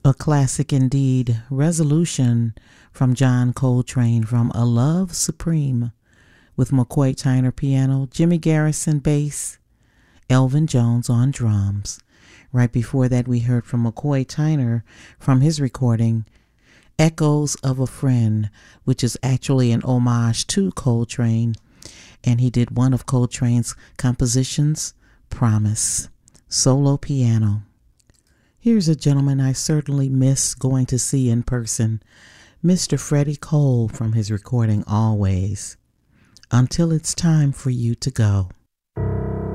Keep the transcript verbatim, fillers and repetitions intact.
A classic indeed. Resolution from John Coltrane from A Love Supreme with McCoy Tyner piano, Jimmy Garrison bass, Elvin Jones on drums. Right before that we heard from McCoy Tyner from his recording Echoes of a Friend, which is actually an homage to Coltrane, and he did one of Coltrane's compositions, Promise, solo piano. Here's a gentleman I certainly miss going to see in person, Mister Freddie Cole from his recording Always. Until it's time for you to go.